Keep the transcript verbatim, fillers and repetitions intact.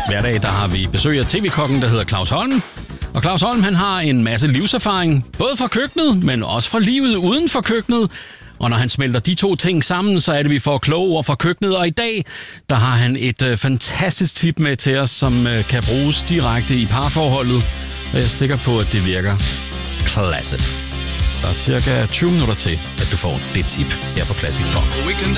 Hver dag der har vi besøg af tv-kokken, der hedder Claus Holm. Og Claus Holm han har en masse livserfaring, både fra køkkenet, men også fra livet uden for køkkenet. Og når han smelter de to ting sammen, så er det, vi får kloge ord fra køkkenet. Og i dag, der har han et øh, fantastisk tip med til os, som øh, kan bruges direkte i parforholdet. Og jeg er sikker på, at det virker klasse. Der er cirka tyve minutter til, at du får det tip her på Classic Pop.